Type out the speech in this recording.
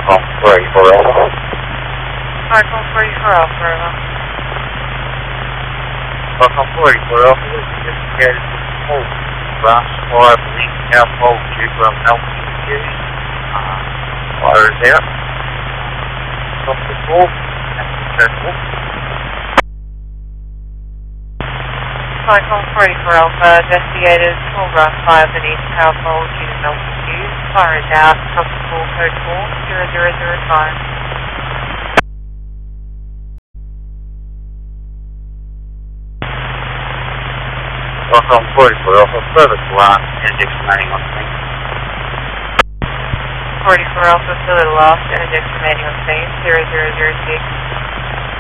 Welcome 34 Alpha. Welcome 34 Alpha, over. Welcome 44 Alpha, this is indicated to smoke. Ground supply, police, Alpha, from LPQ. Water is out. Stop the call, and circle. Cyclone 44 Alpha, investigators, small grass fire beneath power pole due to melting fuse. Fire is out, stop the call, code 40005. Welcome 44 Alpha, further alarm, index remaining on scene. 44 Alpha, further last, index remaining on scene, 0006.